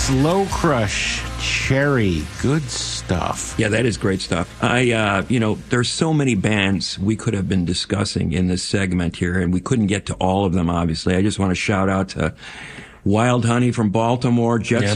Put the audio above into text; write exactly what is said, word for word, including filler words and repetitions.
Slow Crush Cherry. Good stuff. Yeah, that is great stuff. I, uh, you know, there's so many bands we could have been discussing in this segment here, and we couldn't get to all of them, obviously. I just want to shout out to Wild Honey from Baltimore, Jet Yeah.